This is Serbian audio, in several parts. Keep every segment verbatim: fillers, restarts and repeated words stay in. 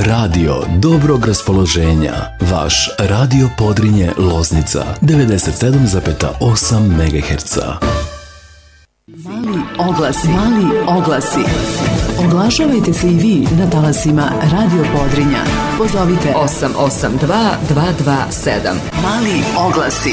Radio dobrog raspoloženja. Vaš Radio Podrinje Loznica devedeset sedam zarez osam megaherca. Mali oglasi, mali oglasi. Oglašavajte se i vi na talasima Radio Podrinja. Pozovite osam osam dva dva dva sedam. Mali oglasi.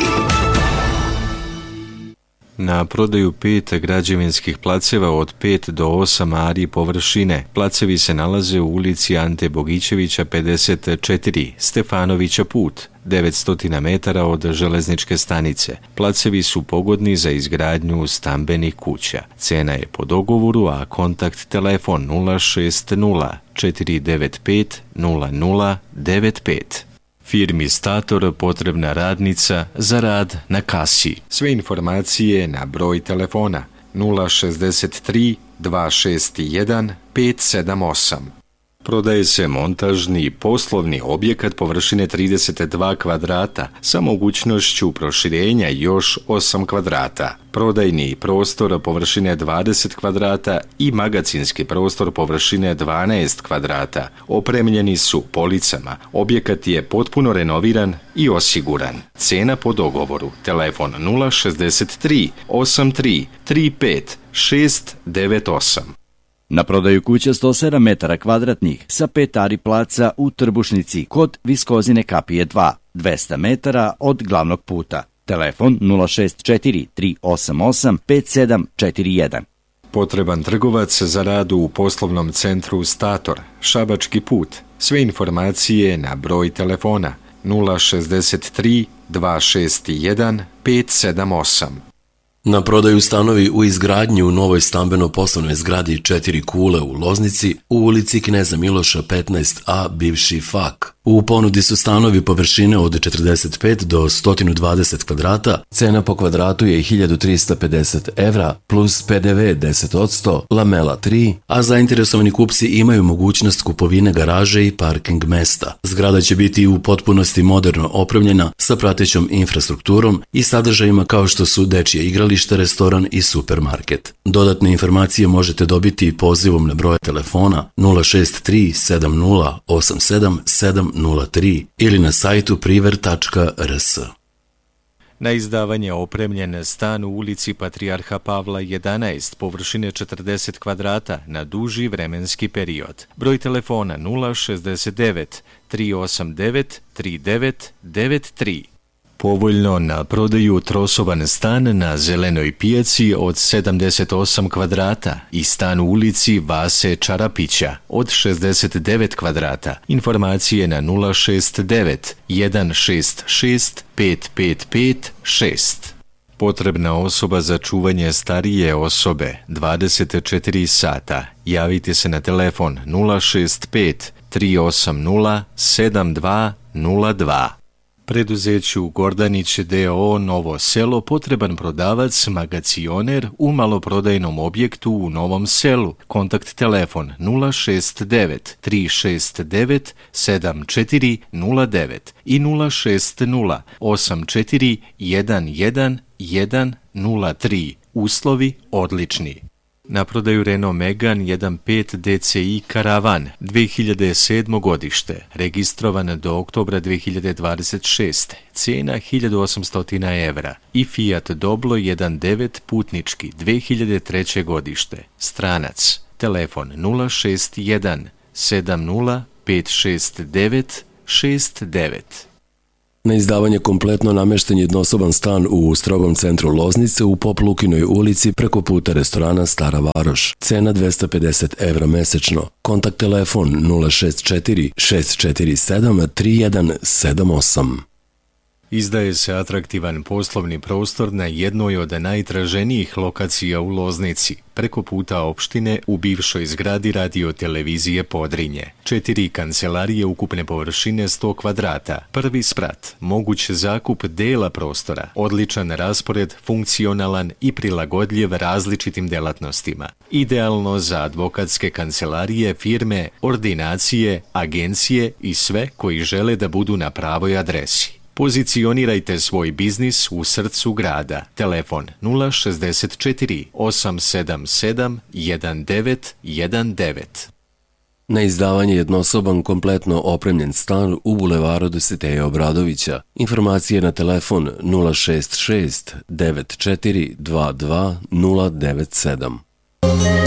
Na prodaju pet građevinskih placeva od pet do osam ari površine. Placevi se nalaze u ulici Ante Bogićevića pedeset četiri, Stefanovića put, devetsto metara od železničke stanice. Placevi su pogodni za izgradnju stambenih kuća. Cena je po dogovoru, a kontakt telefon nula šest nula četiri devet pet nula nula devet pet. Firmi Stator potrebna radnica za rad na kasi. Sve informacije na broj telefona nula šezdeset tri dva šest jedan pet sedam osam. Prodaje se montažni poslovni objekat površine trideset dva kvadrata sa mogućnošću proširenja još osam kvadrata. Prodajni prostor površine dvadeset kvadrata i magacinski prostor površine dvanaest kvadrata. Opremljeni su policama. Objekat je potpuno renoviran i osiguran. Cena po dogovoru. Telefon nula šezdeset tri osam tri tri pet šest devet osam. Na prodaju kuća sto sedam metara kvadratnih sa pet ari placa u Trbušnici kod Viskozine kapije dva, dvesta metara od glavnog puta. Telefon nula šest četiri tri osam osam pet sedam četiri jedan. Potreban trgovac za rad u poslovnom centru Stator, Šabački put. Sve informacije na broj telefona nula šezdeset tri dva šest jedan pet sedam osam. Na prodaju stanovi u izgradnji u novoj stambeno-poslovnoj zgradi četiri kule u Loznici u ulici Kneza Miloša petnaest a, bivši F A K. U ponudi su stanovi površine od četrdeset pet do sto dvadeset kvadrata, cena po kvadratu je hiljadu trista pedeset evra plus P D V deset posto, lamela tri, a zainteresovani kupci imaju mogućnost kupovine garaže i parking mesta. Zgrada će biti u potpunosti moderno opremljena sa pratećom infrastrukturom i sadržajima kao što su dečje igralište, restoran i supermarket. Dodatne informacije možete dobiti pozivom na broj telefona nula šest tri sedam nula osam sedam sedam nula tri ili na sajtu priver tačka r s. Na izdavanje opremljen stan u ulici Patrijarha Pavla jedanaest, površine četrdeset kvadrata na duži vremenski period. Broj telefona nula šezdeset devet tri osam devet tri devet devet tri. Povoljno na prodaju trosoban stan na Zelenoj pijaci od sedamdeset osam kvadrata i stan u ulici Vase Čarapića od šezdeset devet kvadrata. Informacije na nula šest devet jedan šest šest pet pet pet šest. Potrebna osoba za čuvanje starije osobe dvadeset četiri sata. Javite se na telefon nula šest pet tri osam nula sedam dva nula dva. Preduzeću Gordanić d o o Novo Selo potreban prodavac magacioner u maloprodajnom objektu u Novom Selu. Kontakt telefon nula šest devet tri šest devet sedam četiri nula devet i nula šest nula osam četiri jedan jedan jedan nula tri. Uslovi odlični. Na prodaju Renault Megane jedan pet D C I Karavan dve hiljade sedmo godište, registrovan do oktobra dve hiljade dvadeset šeste. Cena hiljadu osamsto evra i Fiat Doblo jedan devet putnički dve hiljade treće godište. Stranac. Telefon nula šest jedan sedam nula pet šest devet šest devet. Na izdavanje kompletno namešten jednosoban stan u strogom centru Loznice u Pop Lukinoj ulici preko puta restorana Stara Varoš. Cena dvesta pedeset evra mesečno. Kontakt telefon nula šest četiri šest četiri sedam tri jedan sedam osam. Izdaje se atraktivan poslovni prostor na jednoj od najtraženijih lokacija u Loznici, preko puta opštine u bivšoj zgradi radio-televizije Podrinje. Četiri kancelarije ukupne površine sto kvadrata, prvi sprat, moguć zakup dela prostora, odličan raspored, funkcionalan i prilagodljiv različitim delatnostima. Idealno za advokatske kancelarije, firme, ordinacije, agencije i sve koji žele da budu na pravoj adresi. Pozicionirajte svoj biznis u srcu grada. Telefon nula šezdeset četiri osam sedam sedam jedan devet jedan devet. Na izdavanje jednosoban kompletno opremljen stan u bulevaru Dositeja Obradovića. Informacije na telefon nula šest šest devet četiri dva dva nula devet sedam.